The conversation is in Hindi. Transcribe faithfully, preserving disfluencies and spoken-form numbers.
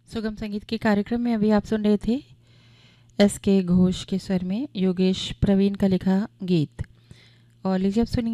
सुगम संगीत के कार्यक्रम में अभी आप सुन रहे थे एस के घोष के स्वर में योगेश प्रवीण का लिखा गीत। और लीजिए अब सुनिए